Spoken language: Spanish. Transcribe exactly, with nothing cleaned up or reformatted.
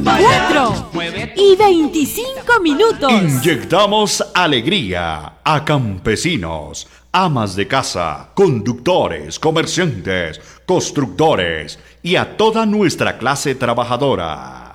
cuatro y veinticinco minutos. Inyectamos alegría a campesinos, amas de casa, conductores, comerciantes, constructores y a toda nuestra clase trabajadora.